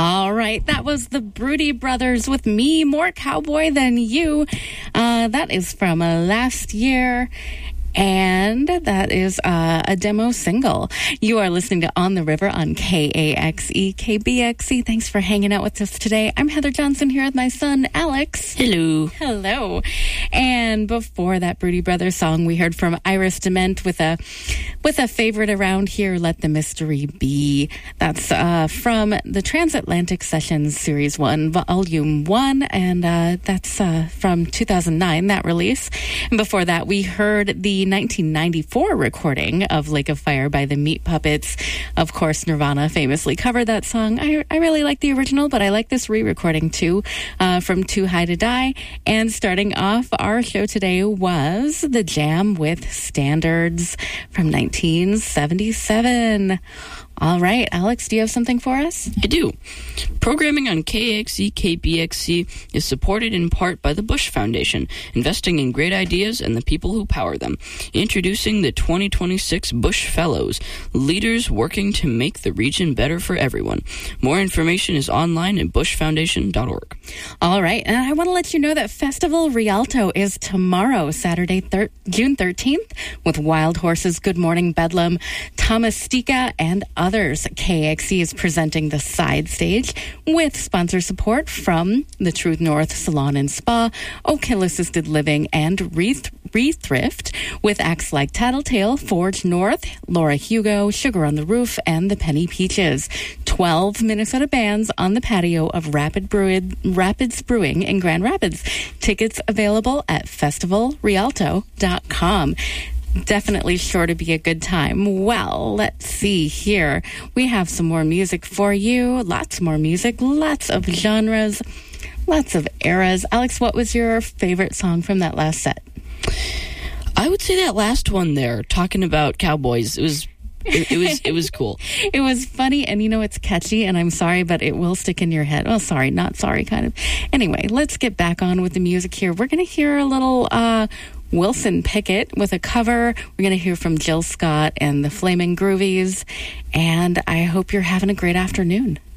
All right, that was the Broody Brothers with Me, More Cowboy Than You. That is from last year. And that is a demo single. You are listening to On the River on KAXE, KBXE. Thanks for hanging out with us today. I'm Heather Johnson here with my son, Alex. Hello. Hello. And before that Broody Brothers song, we heard from Iris Dement with a favorite around here, Let the Mystery Be. That's from the Transatlantic Sessions Series 1, Volume 1, and that's from 2009, that release. And before that, we heard the 1994 recording of Lake of Fire by the Meat Puppets. Of course, Nirvana famously covered that song. I really like the original, but I like this re-recording too, from Too High to Die. And starting off our show today was The Jam with Standards from 1977. All right, Alex, do you have something for us? I do. Programming on KAXE, KBXC is supported in part by the Bush Foundation, investing in great ideas and the people who power them. Introducing the 2026 Bush Fellows, leaders working to make the region better for everyone. More information is online at bushfoundation.org. All right, and I want to let you know that Festival Rialto is tomorrow, Saturday, June 13th, with Wild Horses, Good Morning Bedlam, Thomas Stika, and others. KXE is presenting the side stage with sponsor support from the Truth North Salon and Spa, Oak Hill Assisted Living, and Rethrift, with acts like Tattletale, Forge North, Laura Hugo, Sugar on the Roof, and the Penny Peaches. 12 Minnesota bands on the patio of Rapids Brewing in Grand Rapids. Tickets available at festivalrialto.com. Definitely sure to be a good time. Well, let's see here. We have some more music for you. Lots more music, lots of genres, lots of eras. Alex, what was your favorite song from that last set? I would say that last one there, talking about cowboys. It was cool. It was funny, and it's catchy, and I'm sorry, but it will stick in your head. Well, sorry, not sorry, kind of. Anyway, let's get back on with the music here. We're going to hear a little Wilson Pickett with a cover. We're going to hear from Jill Scott and the Flamin' Groovies, and I hope you're having a great afternoon.